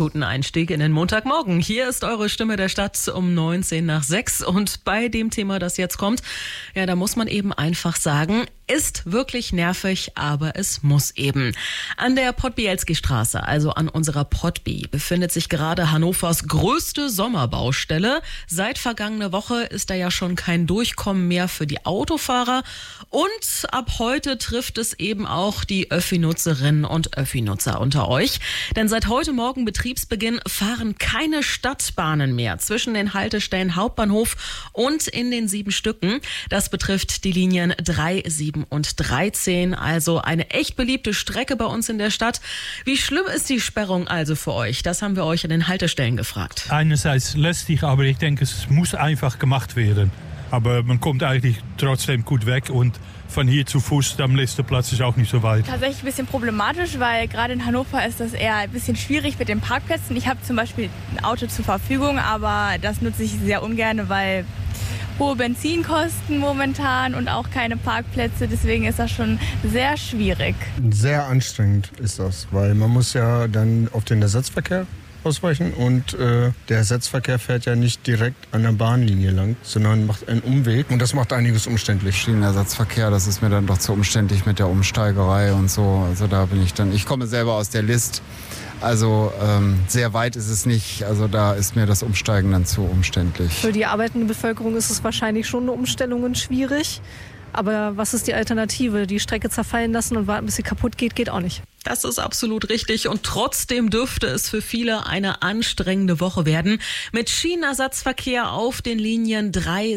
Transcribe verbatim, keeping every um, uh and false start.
guten Einstieg in den Montagmorgen. Hier ist eure Stimme der Stadt um neunzehn nach sechs. Und bei dem Thema, das jetzt kommt, ja, da muss man eben einfach sagen, ist wirklich nervig, aber es muss eben. An der Podbielski-Straße, also an unserer Podbi, befindet sich gerade Hannovers größte Sommerbaustelle. Seit vergangener Woche ist da ja schon kein Durchkommen mehr für die Autofahrer. Und ab heute trifft es eben auch die Öffi-Nutzerinnen und Öffi-Nutzer unter euch. Denn seit heute Morgen Betriebsbeginn fahren keine Stadtbahnen mehr zwischen den Haltestellen Hauptbahnhof und in den sieben Stücken. Das betrifft die Linien drei, sieben und dreizehn, also eine echt beliebte Strecke bei uns in der Stadt. Wie schlimm ist die Sperrung also für euch? Das haben wir euch an den Haltestellen gefragt. Einerseits lästig, aber ich denke, es muss einfach gemacht werden. Aber man kommt eigentlich trotzdem gut weg und von hier zu Fuß am letzten Platz ist auch nicht so weit. Tatsächlich ein bisschen problematisch, weil gerade in Hannover ist das eher ein bisschen schwierig mit den Parkplätzen. Ich habe zum Beispiel ein Auto zur Verfügung, aber das nutze ich sehr ungern, weil hohe Benzinkosten momentan und auch keine Parkplätze. Deswegen ist das schon sehr schwierig. Sehr anstrengend ist das, weil man muss ja dann auf den Ersatzverkehr ausweichen und äh, der Ersatzverkehr fährt ja nicht direkt an der Bahnlinie lang, sondern macht einen Umweg und das macht einiges umständlich. Schienenersatzverkehr, das ist mir dann doch zu umständlich mit der Umsteigerei und so. Also da bin ich dann, ich komme selber aus der List, also ähm, sehr weit ist es nicht, also da ist mir das Umsteigen dann zu umständlich. Für die arbeitende Bevölkerung ist es wahrscheinlich schon eine Umstellung schwierig. Aber was ist die Alternative? Die Strecke zerfallen lassen und warten, bis sie kaputt geht, geht auch nicht. Das ist absolut richtig und trotzdem dürfte es für viele eine anstrengende Woche werden. Mit Schienenersatzverkehr auf den Linien drei